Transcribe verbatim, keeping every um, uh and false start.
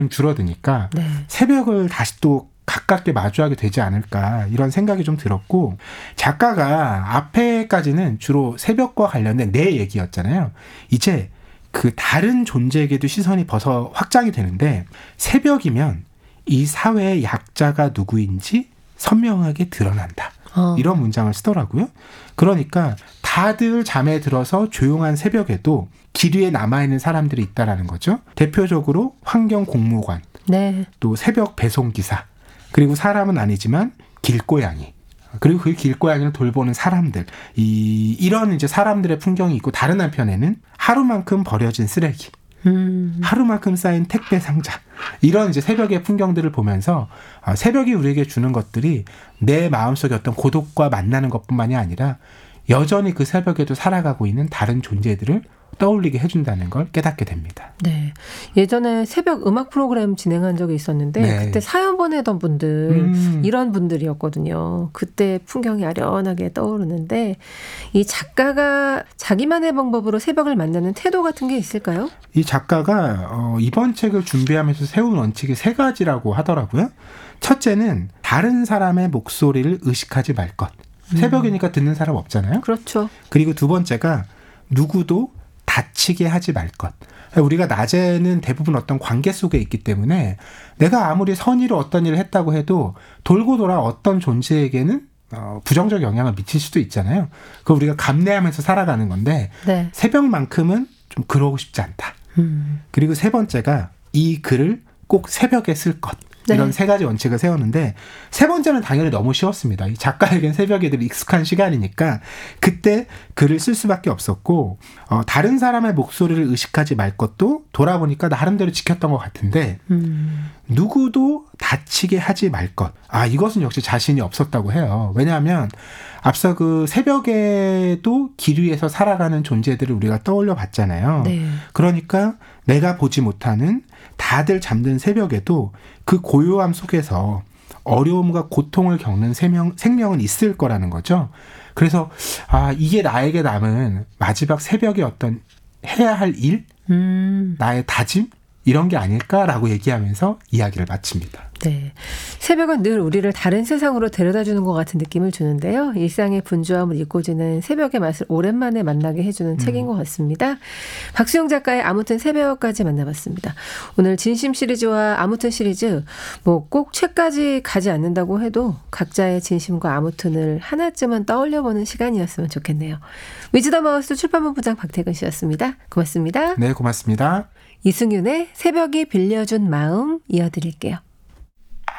줄어드니까 네. 새벽을 다시 또 가깝게 마주하게 되지 않을까 이런 생각이 좀 들었고, 작가가 앞에까지는 주로 새벽과 관련된 내 얘기였잖아요. 이제 그 다른 존재에게도 시선이 벗어 확장이 되는데, 새벽이면 이 사회의 약자가 누구인지 선명하게 드러난다. 어. 이런 문장을 쓰더라고요. 그러니까 다들 잠에 들어서 조용한 새벽에도 길 위에 남아있는 사람들이 있다라는 거죠. 대표적으로 환경 공무관, 네. 또 새벽 배송기사, 그리고 사람은 아니지만 길고양이, 그리고 그 길고양이를 돌보는 사람들, 이, 이런 이제 사람들의 풍경이 있고, 다른 한편에는 하루만큼 버려진 쓰레기, 음. 하루만큼 쌓인 택배 상자, 이런 이제 새벽의 풍경들을 보면서 아, 새벽이 우리에게 주는 것들이 내 마음속의 어떤 고독과 만나는 것뿐만이 아니라 여전히 그 새벽에도 살아가고 있는 다른 존재들을 떠올리게 해준다는 걸 깨닫게 됩니다. 네. 예전에 새벽 음악 프로그램 진행한 적이 있었는데 네. 그때 사연 보내던 분들 음. 이런 분들이었거든요. 그때 풍경이 아련하게 떠오르는데, 이 작가가 자기만의 방법으로 새벽을 만나는 태도 같은 게 있을까요? 이 작가가 어, 이번 책을 준비하면서 세운 원칙이 세 가지라고 하더라고요. 첫째는 다른 사람의 목소리를 의식하지 말 것. 새벽이니까 듣는 사람 없잖아요. 그렇죠. 그리고 두 번째가 누구도 다치게 하지 말 것. 우리가 낮에는 대부분 어떤 관계 속에 있기 때문에 내가 아무리 선의로 어떤 일을 했다고 해도 돌고 돌아 어떤 존재에게는 어, 부정적 영향을 미칠 수도 있잖아요. 그거 우리가 감내하면서 살아가는 건데, 네. 새벽만큼은 좀 그러고 싶지 않다. 음. 그리고 세 번째가 이 글을 꼭 새벽에 쓸 것. 네. 이런 세 가지 원칙을 세웠는데, 세 번째는 당연히 너무 쉬웠습니다. 이 작가에겐 새벽이 늘 익숙한 시간이니까 그때 글을 쓸 수밖에 없었고, 어, 다른 사람의 목소리를 의식하지 말 것도 돌아보니까 나름대로 지켰던 것 같은데, 음. 누구도 다치게 하지 말 것. 아, 이것은 역시 자신이 없었다고 해요. 왜냐하면 앞서 그 새벽에도 길 위에서 살아가는 존재들을 우리가 떠올려 봤잖아요. 네. 그러니까 내가 보지 못하는 다들 잠든 새벽에도 그 고요함 속에서 어려움과 고통을 겪는 생명, 생명은 있을 거라는 거죠. 그래서 아, 이게 나에게 남은 마지막 새벽의 어떤 해야 할 일, 음. 나의 다짐, 이런 게 아닐까라고 얘기하면서 이야기를 마칩니다. 네. 새벽은 늘 우리를 다른 세상으로 데려다주는 것 같은 느낌을 주는데요. 일상의 분주함을 잊고지는 새벽의 맛을 오랜만에 만나게 해주는 음. 책인 것 같습니다. 박수영 작가의 아무튼 새벽까지 만나봤습니다. 오늘 진심 시리즈와 아무튼 시리즈, 뭐 꼭 책까지 가지 않는다고 해도 각자의 진심과 아무튼을 하나쯤은 떠올려보는 시간이었으면 좋겠네요. 위즈덤 하우스 출판본부장 박태근 씨였습니다. 고맙습니다. 네, 고맙습니다. 이승윤의 새벽이 빌려준 마음 이어드릴게요.